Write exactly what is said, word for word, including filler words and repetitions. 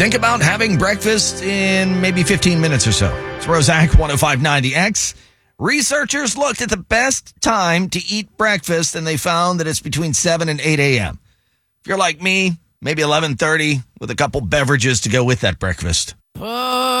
Think about having breakfast in maybe fifteen minutes or so. It's Rosac one oh five point nine The X. Researchers looked at the best time to eat breakfast, and they found that it's between seven and eight a.m. If you're like me, maybe eleven thirty with a couple beverages to go with that breakfast.